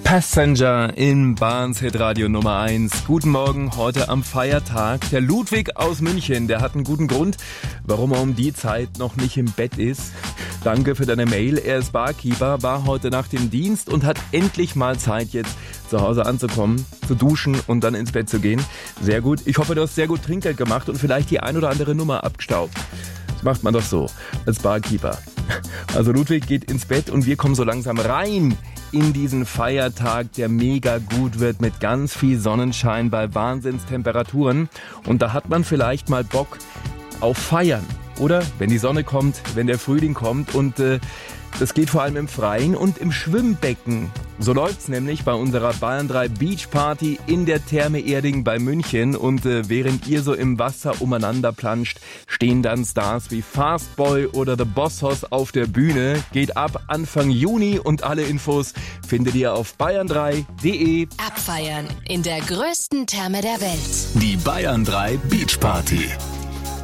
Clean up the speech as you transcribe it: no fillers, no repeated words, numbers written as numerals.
Passenger in Barnes Hit Radio Nummer 1. Guten Morgen, heute am Feiertag. Der Ludwig aus München, der hat einen guten Grund, warum er um die Zeit noch nicht im Bett ist. Danke für deine Mail. Er ist Barkeeper, war heute Nacht im Dienst und hat endlich mal Zeit, jetzt zu Hause anzukommen, zu duschen und dann ins Bett zu gehen. Sehr gut. Ich hoffe, du hast sehr gut Trinkgeld gemacht und vielleicht die ein oder andere Nummer abgestaubt. Das macht man doch so, als Barkeeper. Also Ludwig geht ins Bett und wir kommen so langsam rein in diesen Feiertag, der mega gut wird mit ganz viel Sonnenschein bei Wahnsinnstemperaturen. Und da hat man vielleicht mal Bock auf Feiern, oder? Wenn die Sonne kommt, wenn der Frühling kommt und das geht vor allem im Freien und im Schwimmbecken. So läuft's nämlich bei unserer Bayern 3 Beach Party in der Therme Erding bei München. Und während ihr so im Wasser umeinander planscht, stehen dann Stars wie Fastboy oder The Boss Hoss auf der Bühne. Geht ab Anfang Juni und alle Infos findet ihr auf bayern3.de. Abfeiern in der größten Therme der Welt. Die Bayern 3 Beach Party.